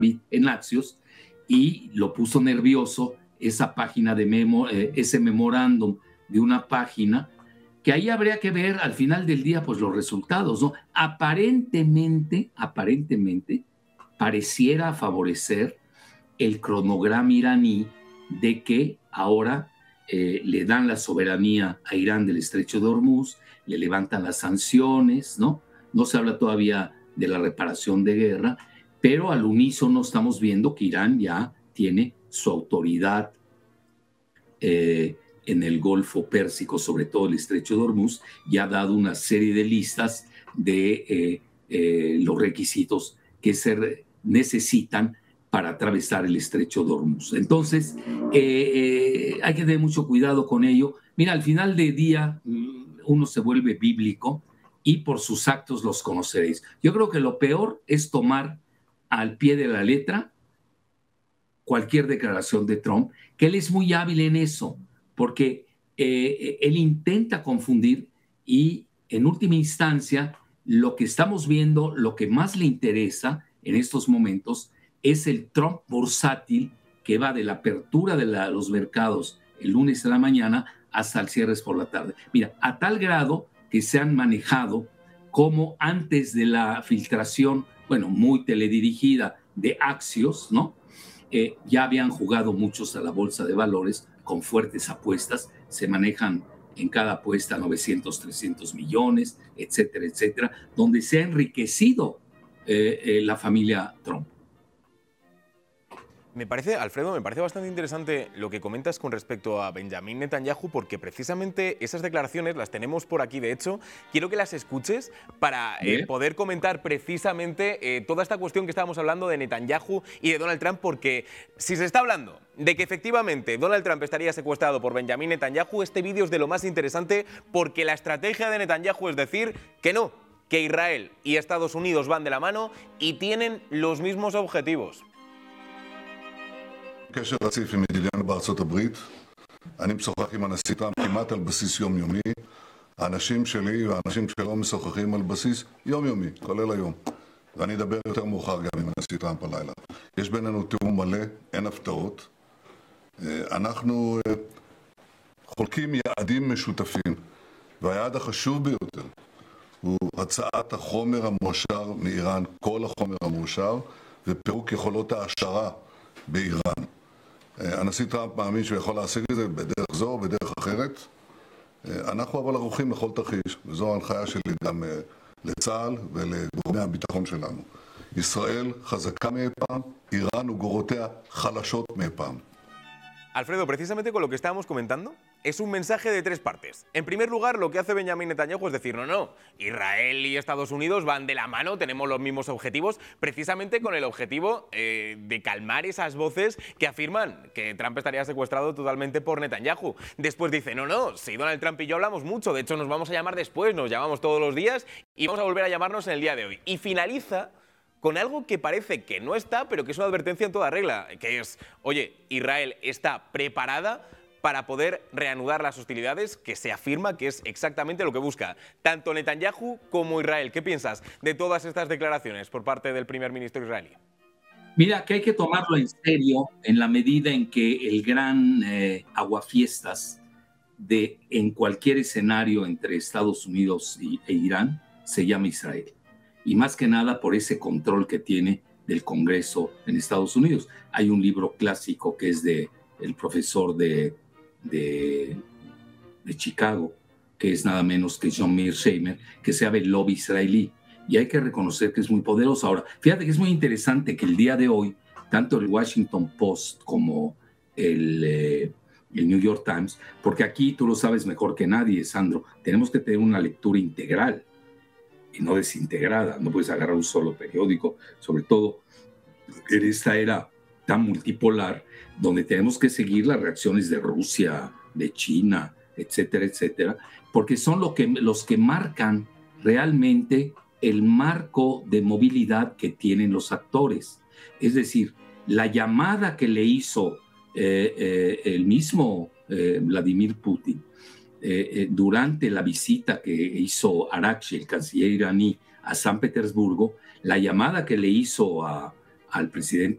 en Axios, y lo puso nervioso esa página de ese memorándum de una página, que ahí habría que ver al final del día pues los resultados, ¿no? Aparentemente pareciera favorecer el cronograma iraní de que ahora le dan la soberanía a Irán del Estrecho de Hormuz, le levantan las sanciones, ¿no? No se habla todavía de la reparación de guerra, pero al unísono estamos viendo que Irán ya tiene su autoridad en el Golfo Pérsico, sobre todo el Estrecho de Hormuz, y ha dado una serie de listas de los requisitos que se necesitan para atravesar el Estrecho de Hormuz. Entonces, hay que tener mucho cuidado con ello. Mira, al final del día, uno se vuelve bíblico y por sus actos los conoceréis. Yo creo que lo peor es tomar al pie de la letra cualquier declaración de Trump, que él es muy hábil en eso, porque él intenta confundir y en última instancia lo que estamos viendo, lo que más le interesa en estos momentos es el Trump bursátil que va de la apertura de los mercados el lunes a la mañana hasta el cierre por la tarde. Mira, a tal grado que se han manejado como antes de la filtración, bueno, muy teledirigida de Axios, ¿no? Ya habían jugado muchos a la bolsa de valores con fuertes apuestas, se manejan en cada apuesta 900, 300 millones, etcétera, etcétera, donde se ha enriquecido la familia Trump. Alfredo, me parece bastante interesante lo que comentas con respecto a Benjamín Netanyahu, porque precisamente esas declaraciones las tenemos por aquí. De hecho, quiero que las escuches para poder comentar precisamente toda esta cuestión que estábamos hablando de Netanyahu y de Donald Trump, porque si se está hablando de que efectivamente Donald Trump estaría secuestrado por Benjamín Netanyahu, este vídeo es de lo más interesante, porque la estrategia de Netanyahu es decir que no, que Israel y Estados Unidos van de la mano y tienen los mismos objetivos. קשר רציף עם ידידינו בארצות הברית. אני משוחח עם הנשיא טראמפ כמעט על בסיס יומיומי. האנשים שלי והאנשים שלו משוחחים על בסיס יומיומי, כולל היום. ואני אדבר יותר מאוחר גם עם הנשיא טראמפ הלילה. יש בינינו תיאום מלא, אין הפתעות. אנחנו חולקים יעדים משותפים, והיעד החשוב ביותר הוא הצעת החומר המאושר מאיראן, כל החומר המאושר, ופירוק יכולות ההעשרה באיראן. הנשיא טראמפ מאמין שהוא יכול להשיג את זה בדרך זו או בדרך אחרת. אנחנו אבל ערוכים לכל תרחיש, וזו ההנחיה שלי גם לצה"ל ולגורמי הביטחון שלנו. ישראל חזקה מאי פעם, איראן וגורותיה חלשות מאי פעם. Alfredo, precisamente con lo que estábamos comentando, es un mensaje de tres partes. En primer lugar, lo que hace Benjamín Netanyahu es decir, no, Israel y Estados Unidos van de la mano, tenemos los mismos objetivos, precisamente con el objetivo de calmar esas voces que afirman que Trump estaría secuestrado totalmente por Netanyahu. Después dice, no, si Donald Trump y yo hablamos mucho, de hecho nos vamos a llamar después, nos llamamos todos los días y vamos a volver a llamarnos en el día de hoy. Y finaliza con algo que parece que no está, pero que es una advertencia en toda regla, que es, oye, Israel está preparada para poder reanudar las hostilidades, que se afirma que es exactamente lo que busca tanto Netanyahu como Israel. ¿Qué piensas de todas estas declaraciones por parte del primer ministro israelí? Mira, que hay que tomarlo en serio en la medida en que el gran aguafiestas en cualquier escenario entre Estados Unidos e Irán se llama Israel. Y más que nada por ese control que tiene del Congreso en Estados Unidos. Hay un libro clásico que es del profesor de Chicago, que es nada menos que John Mearsheimer, que se llama El Lobby Israelí. Y hay que reconocer que es muy poderoso. Ahora, fíjate que es muy interesante que el día de hoy, tanto el Washington Post como el New York Times, porque aquí tú lo sabes mejor que nadie, Sandro, tenemos que tener una lectura integral y no desintegrada. No puedes agarrar un solo periódico, sobre todo en esta era tan multipolar, donde tenemos que seguir las reacciones de Rusia, de China, etcétera, etcétera, porque son los que marcan realmente el marco de movilidad que tienen los actores. Es decir, la llamada que le hizo el mismo Vladimir Putin durante la visita que hizo Araghchi, el canciller iraní, a San Petersburgo, la llamada que le hizo al presidente